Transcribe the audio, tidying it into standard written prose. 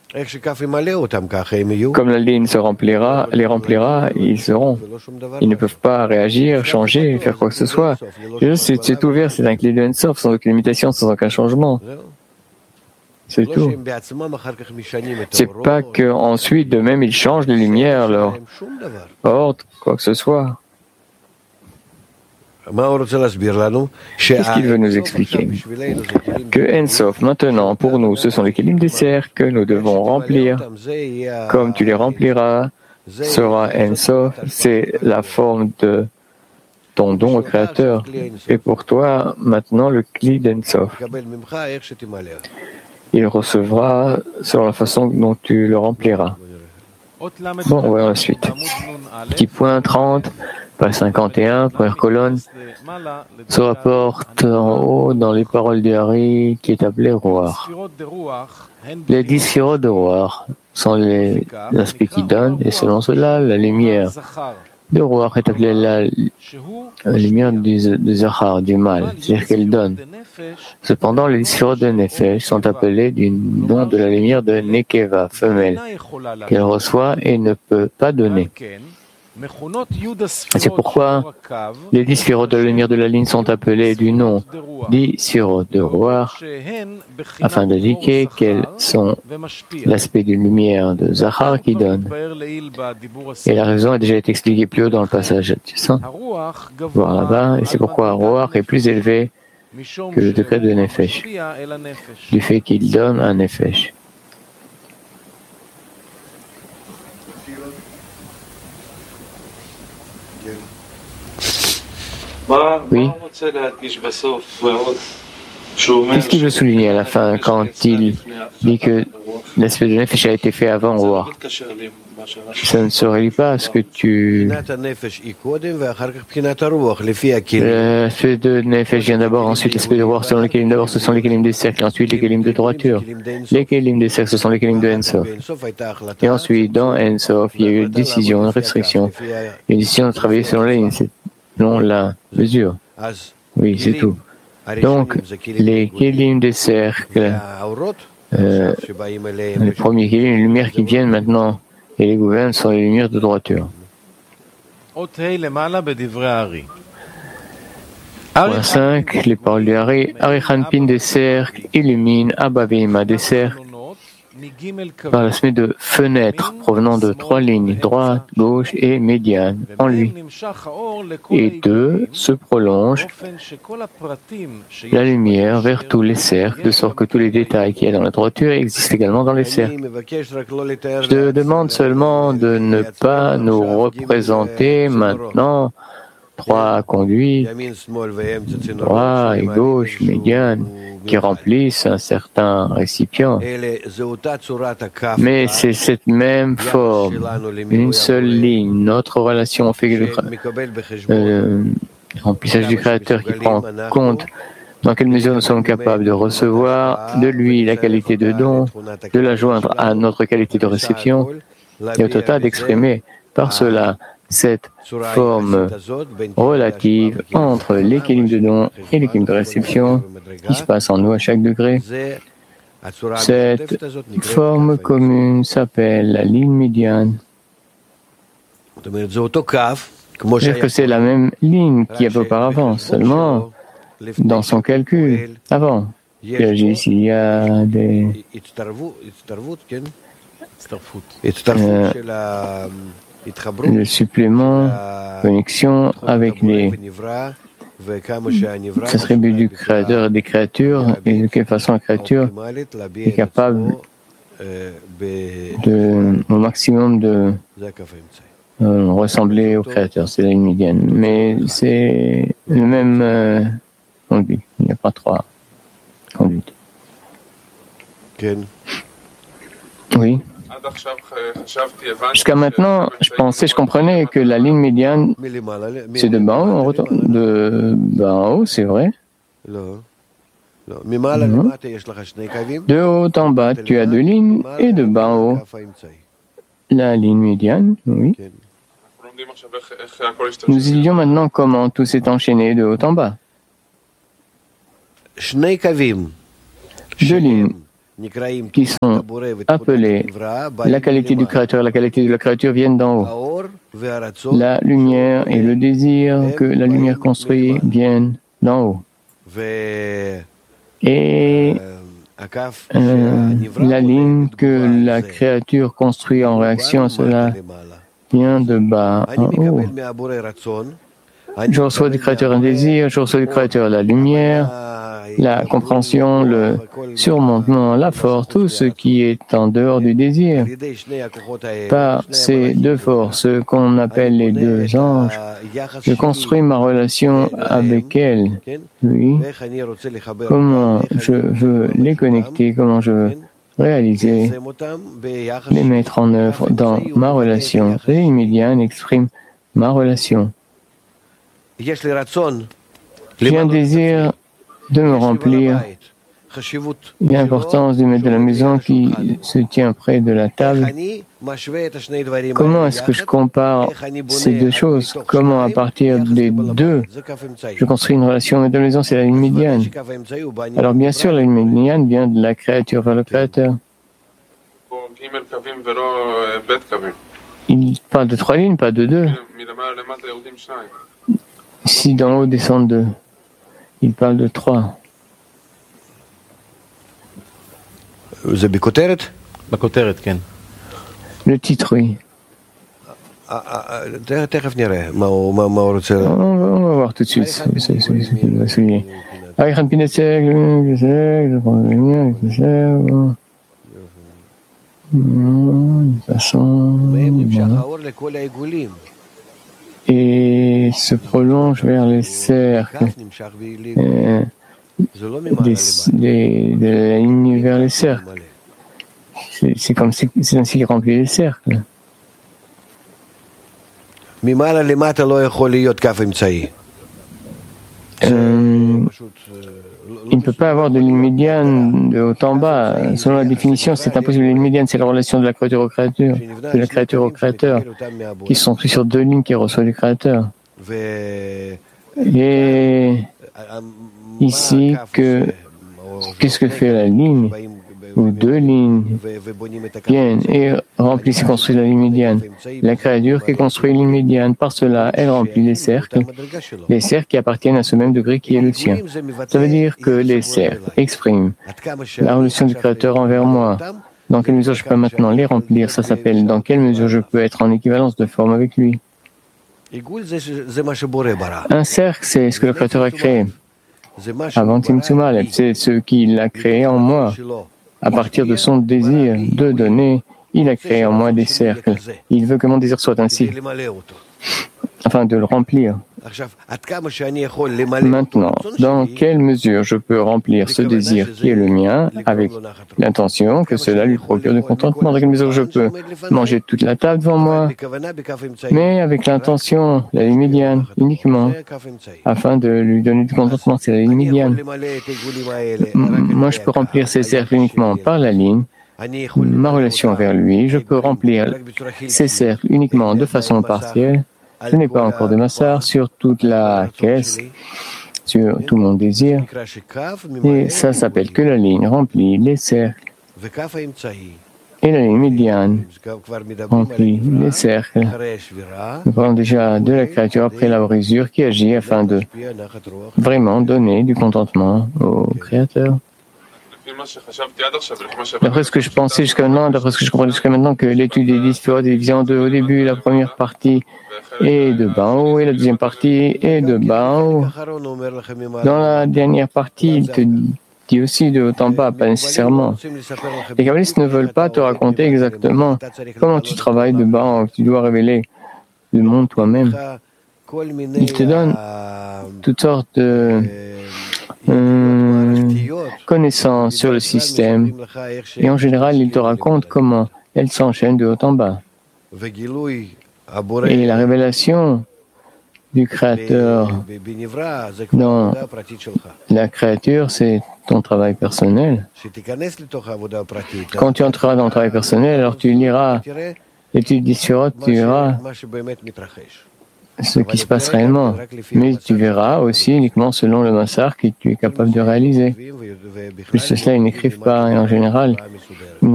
Comme la ligne les remplira, ils seront. Ils ne peuvent pas réagir, changer, faire quoi que ce soit. C'est ouvert, c'est un clé de Ensof, sans aucune limitation, sans aucun changement. C'est tout. C'est pas qu'ensuite, de même, ils changent les lumières, leur ordre, quoi que ce soit. Qu'est-ce qu'il veut nous expliquer? Que Ensof, maintenant, pour nous, ce sont les kelim des cercles que nous devons remplir. Comme tu les rempliras, sera Ensof, c'est la forme de ton don au Créateur. Et pour toi, maintenant, le cli d'Ensof. Il recevra selon la façon dont tu le rempliras. Bon, on va la suite. Petit point 30. Page 51, première colonne, se rapporte en haut dans les paroles du Hari qui est appelé Roar. Les 10 sphirot de Roar sont les aspects qui donnent, et selon cela, la lumière de Roar est appelée la lumière du Zachar, du mâle, c'est-à-dire qu'elle donne. Cependant, les sphirot de Nefesh sont appelées du nom de la lumière de Nekeva, femelle, qu'elle reçoit et ne peut pas donner. C'est pourquoi les 10 sphirotes de la lumière de la ligne sont appelées du nom 10 sphirotes de Roar, afin d'indiquer qu'elles sont l'aspect d'une lumière de Zachar qui donne. Et la raison a déjà été expliquée plus haut dans le passage. Tu sens? Voir là-bas, et c'est pourquoi Roar est plus élevé que le degré de Nefesh, du fait qu'il donne un Nefesh. Oui. Qu'est-ce qu'il veut souligner à la fin quand il dit que l'aspect de Nefesh a été fait avant Roar? Ça ne se relie pas à ce que tu... L'aspect de Nefesh vient d'abord, ensuite l'aspect de Roar selon les kelim. D'abord ce sont les kelim des cercles, ensuite les kelim de droiture. Les kelim des cercles, ce sont les kelim de Ensof. Et ensuite, dans Ensof, il y a eu une décision, une restriction, une décision de travailler selon la ligne, selon la mesure. Oui, c'est tout. Donc, les kelim des cercles, les premiers kelim, les lumières qui viennent maintenant et les gouvernent sont les lumières de droiture. Point 5, les paroles du Hari. Hari Hanpin des cercles illumine Abba Veima des cercles par la suite de fenêtres provenant de 3 lignes, droite, gauche et médiane, en lui. Et 2 se prolonge la lumière vers tous les cercles, de sorte que tous les détails qu'il y a dans la droiture existent également dans les cercles. Je te demande seulement de ne pas nous représenter maintenant 3 conduites, droite et gauche, médiane, qui remplissent un certain récipient. Mais c'est cette même forme, une seule ligne, notre relation fait le remplissage du Créateur qui prend en compte dans quelle mesure nous sommes capables de recevoir de lui la qualité de don, de la joindre à notre qualité de réception, et au total d'exprimer par cela cette forme relative entre les kelim de don et les kelim de réception qui se passe en nous à chaque degré. Cette forme commune s'appelle la ligne médiane. C'est-à-dire que c'est la même ligne qu'il y avait auparavant, seulement dans son calcul avant. Il y a des... le supplément, connexion avec les attributs du Créateur et des créatures, et de quelle façon la créature est capable au maximum de ressembler au Créateur. C'est la ligne médiane. Mais c'est le même conduit. Il n'y a pas 3 conduites. Oui. Jusqu'à maintenant, je comprenais que la ligne médiane, c'est de bas en haut, de bas en haut, c'est vrai. Non. De haut en bas, tu as 2 lignes, et de bas en haut, la ligne médiane, oui. Nous étudions maintenant comment tout s'est enchaîné de haut en bas. 2 lignes qui sont appelés la qualité du Créateur et la qualité de la créature viennent d'en haut. La lumière et le désir que la lumière construit viennent d'en haut. Et la ligne que la créature construit en réaction à cela vient de bas en haut. Je reçois du Créateur un désir, je reçois du Créateur la lumière, la compréhension, le surmontement, la force, tout ce qui est en dehors du désir. Par ces deux forces, qu'on appelle les deux anges, je construis ma relation avec elles. Oui. Comment je veux les connecter, comment je veux réaliser, les mettre en œuvre dans ma relation. Et Médiane exprime ma relation. J'ai un désir de me remplir. Il y a l'importance du maître de la maison qui se tient près de la table. Comment est-ce que je compare ces deux choses? Comment, à partir des deux, je construis une relation maître de la maison? C'est la ligne médiane. Alors, bien sûr, la ligne médiane vient de la créature vers le Créateur. Il parle de trois lignes, pas de deux. Si d'en haut descendent deux, il parle de trois. Le titre, oui. On va voir tout de suite ce qu'il va souligner. Et se prolonge vers les cercles, de la ligne vers les cercles. C'est ainsi qu'il remplit les cercles. Il ne peut pas avoir de ligne médiane de haut en bas. Selon la définition, c'est impossible. La ligne médiane, c'est la relation de la créature au créateur, de la créature au créateur, qui sont pris sur deux lignes qui reçoivent du créateur. Et ici, qu'est-ce que fait la ligne, où deux lignes viennent et remplissent et construisent la ligne médiane? La créature qui construit une ligne médiane, par cela, elle remplit les cercles qui appartiennent à ce même degré qui est le sien. Ça veut dire que les cercles expriment la relation du Créateur envers moi. Dans quelle mesure je peux maintenant les remplir? Ça s'appelle dans quelle mesure je peux être en équivalence de forme avec lui. Un cercle, c'est ce que le Créateur a créé. Avant Tzimtzum Aleph, c'est ce qu'il a créé en moi. À partir de son désir de donner, il a créé en moi des cercles. Il veut que mon désir soit ainsi, afin de le remplir. Maintenant, dans quelle mesure je peux remplir ce désir qui est le mien avec l'intention que cela lui procure du contentement? Dans quelle mesure je peux manger toute la table devant moi, mais avec l'intention, la ligne médiane, uniquement, afin de lui donner du contentement? C'est la ligne médiane. Moi, je peux remplir ces cercles uniquement par la ligne, ma relation vers lui. Je peux remplir ces cercles uniquement de façon partielle. Je n'ai pas encore de massar sur toute la caisse, sur tout mon désir. Et ça s'appelle que la ligne remplit les cercles. Et la ligne médiane remplit les cercles. Nous parlons déjà de la créature après la brisure qui agit afin de vraiment donner du contentement au Créateur. D'après ce que je pensais jusqu'à maintenant, d'après ce que je comprenais jusqu'à maintenant, que l'étude des 10 est divisée en deux. Au début, la première partie est de bas en haut et la deuxième partie est de bas en haut. Dans la dernière partie, il te dit aussi de haut en bas, pas nécessairement. Les kabbalistes ne veulent pas te raconter exactement comment tu travailles de bas en haut, tu dois révéler le monde toi-même. Ils te donnent toutes sortes de connaissances sur le système et en général, ils te racontent comment elles s'enchaînent de haut en bas. Et la révélation du Créateur dans la créature, c'est ton travail personnel. Quand tu entreras dans le travail personnel, alors tu liras l'étude d'Issurot, tu verras ce qui se passe réellement, mais tu verras aussi uniquement selon le massar que tu es capable de réaliser. Plus de cela, ils n'écrivent pas, et en général,